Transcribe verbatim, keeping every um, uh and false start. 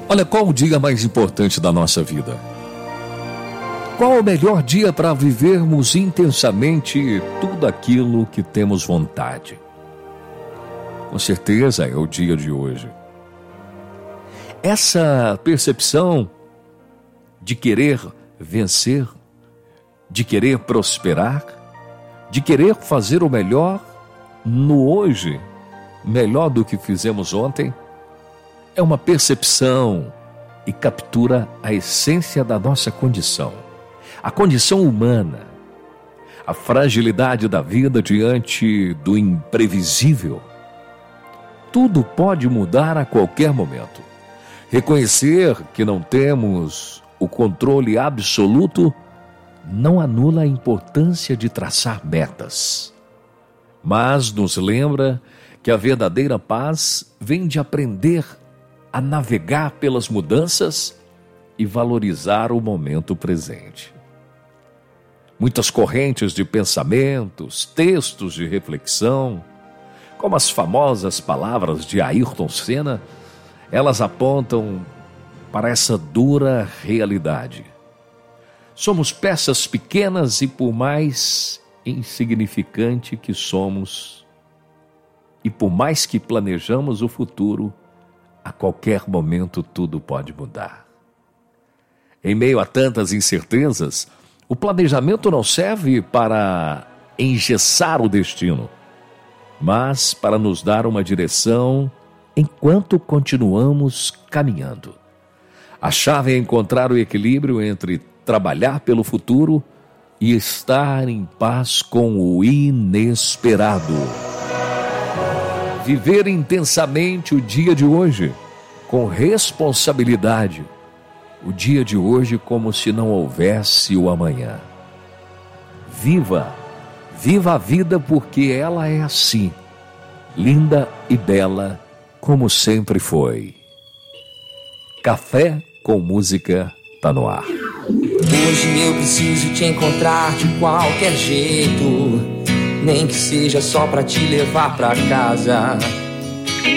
Olha, qual o dia mais importante da nossa vida? Qual o melhor dia para vivermos intensamente tudo aquilo que temos vontade? Com certeza é o dia de hoje. Essa percepção de querer vencer, de querer prosperar, de querer fazer o melhor no hoje, melhor do que fizemos ontem, é uma percepção e captura a essência da nossa condição, a condição humana, a fragilidade da vida diante do imprevisível. Tudo pode mudar a qualquer momento. Reconhecer que não temos o controle absoluto não anula a importância de traçar metas, mas nos lembra que a verdadeira paz vem de aprender a navegar pelas mudanças e valorizar o momento presente. Muitas correntes de pensamentos, textos de reflexão, como as famosas palavras de Ayrton Senna, elas apontam para essa dura realidade. Somos peças pequenas e, por mais insignificante que somos, e por mais que planejamos o futuro, a qualquer momento tudo pode mudar. Em meio a tantas incertezas, o planejamento não serve para engessar o destino, mas para nos dar uma direção enquanto continuamos caminhando. A chave é encontrar o equilíbrio entre trabalhar pelo futuro e estar em paz com o inesperado. Viver intensamente o dia de hoje, com responsabilidade. O dia de hoje como se não houvesse o amanhã. Viva, viva a vida porque ela é assim, linda e bela como sempre foi. Café com Música tá no ar. Hoje eu preciso te encontrar de qualquer jeito, nem que seja só pra te levar pra casa.